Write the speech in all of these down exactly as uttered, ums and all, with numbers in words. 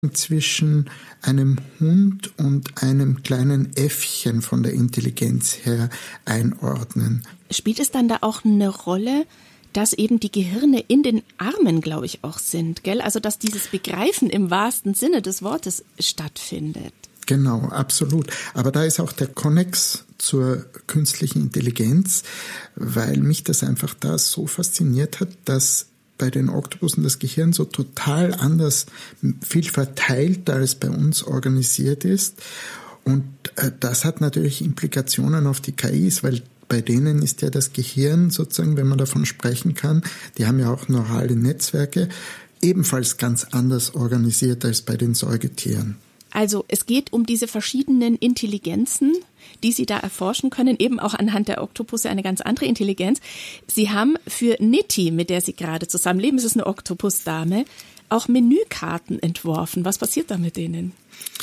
zwischen einem Hund und einem kleinen Äffchen von der Intelligenz her einordnen. Spielt es dann da auch eine Rolle, dass eben die Gehirne in den Armen, glaube ich, auch sind, gell? Also dass dieses Begreifen im wahrsten Sinne des Wortes stattfindet. Genau, absolut. Aber da ist auch der Konnex zur künstlichen Intelligenz, weil mich das einfach da so fasziniert hat, dass bei den Oktopussen das Gehirn so total anders, viel verteilter als bei uns organisiert ist. Und das hat natürlich Implikationen auf die K Is, weil bei denen ist ja das Gehirn sozusagen, wenn man davon sprechen kann, die haben ja auch neurale Netzwerke, ebenfalls ganz anders organisiert als bei den Säugetieren. Also es geht um diese verschiedenen Intelligenzen, die Sie da erforschen können, eben auch anhand der Oktopusse eine ganz andere Intelligenz. Sie haben für Nitti, mit der Sie gerade zusammenleben, es ist eine Oktopusdame, auch Menükarten entworfen. Was passiert da mit denen?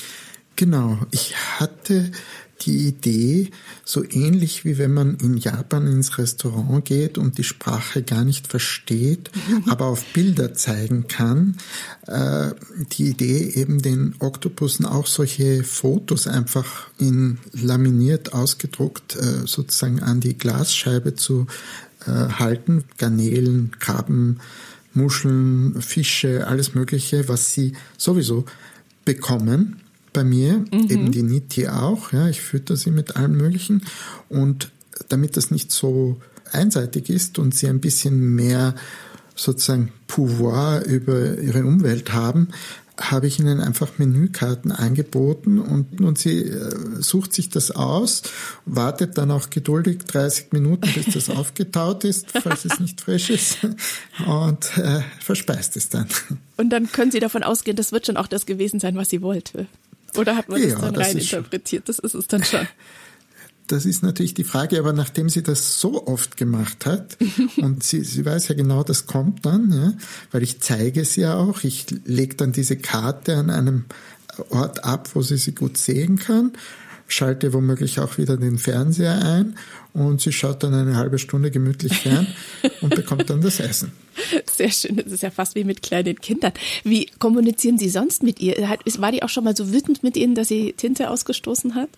Genau, ich hatte die Idee, so ähnlich wie wenn man in Japan ins Restaurant geht und die Sprache gar nicht versteht, mhm. aber auf Bilder zeigen kann, äh, die Idee eben den Oktopussen auch solche Fotos einfach in laminiert ausgedruckt äh, sozusagen an die Glasscheibe zu äh, halten. Garnelen, Krabben, Muscheln, Fische, alles Mögliche, was sie sowieso bekommen. Bei mir, mhm. eben die Nitti auch, ja, ich fütter sie mit allem Möglichen und damit das nicht so einseitig ist und sie ein bisschen mehr sozusagen Pouvoir über ihre Umwelt haben, habe ich ihnen einfach Menükarten angeboten und, und sie äh, sucht sich das aus, wartet dann auch geduldig dreißig Minuten, bis das aufgetaut ist, falls es nicht frisch ist und äh, verspeist es dann. Und dann können Sie davon ausgehen, das wird schon auch das gewesen sein, was sie wollte. Oder hat man das ja, dann das rein interpretiert? Das ist es dann schon. Das ist natürlich die Frage, aber nachdem sie das so oft gemacht hat und sie, sie weiß ja genau, das kommt dann, ja, weil ich zeige es ja auch, ich lege dann diese Karte an einem Ort ab, wo sie sie gut sehen kann, schalte womöglich auch wieder den Fernseher ein und sie schaut dann eine halbe Stunde gemütlich fern und bekommt dann das Essen. Sehr schön, das ist ja fast wie mit kleinen Kindern. Wie kommunizieren Sie sonst mit ihr? War die auch schon mal so wütend mit Ihnen, dass sie Tinte ausgestoßen hat?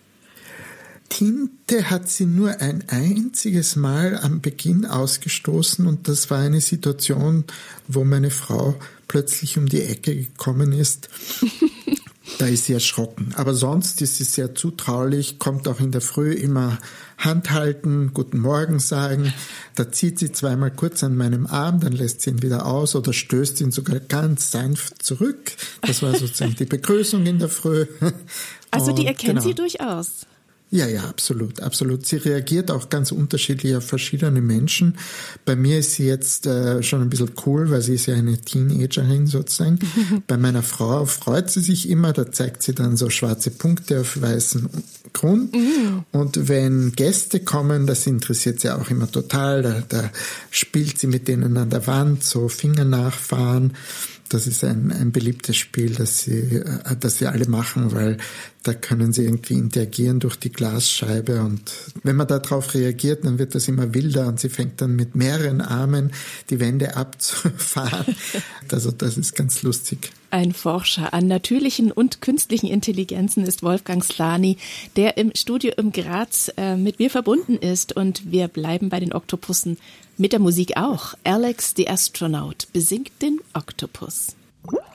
Tinte hat sie nur ein einziges Mal am Beginn ausgestoßen und das war eine Situation, wo meine Frau plötzlich um die Ecke gekommen ist. Da ist sie erschrocken. Aber sonst ist sie sehr zutraulich, kommt auch in der Früh immer Hand halten, guten Morgen sagen. Da zieht sie zweimal kurz an meinem Arm, dann lässt sie ihn wieder aus oder stößt ihn sogar ganz sanft zurück. Das war sozusagen die Begrüßung in der Früh. Also die erkennt genau. Sie durchaus? Ja, ja, absolut, absolut. Sie reagiert auch ganz unterschiedlich auf verschiedene Menschen. Bei mir ist sie jetzt äh, schon ein bisschen cool, weil sie ist ja eine Teenagerin sozusagen. Bei meiner Frau freut sie sich immer, da zeigt sie dann so schwarze Punkte auf weißem Grund. Mhm. Und wenn Gäste kommen, das interessiert sie auch immer total, da, da spielt sie mit denen an der Wand, so Finger nachfahren. Das ist ein, ein beliebtes Spiel, das sie, das sie alle machen, weil da können sie irgendwie interagieren durch die Glasscheibe und wenn man darauf reagiert, dann wird das immer wilder und sie fängt dann mit mehreren Armen die Wände abzufahren. Also das ist ganz lustig. Ein Forscher an natürlichen und künstlichen Intelligenzen ist Wolfgang Szlany, der im Studio in Graz äh, mit mir verbunden ist und wir bleiben bei den Oktopussen mit der Musik auch. Alex the Astronaut besingt den Oktopus.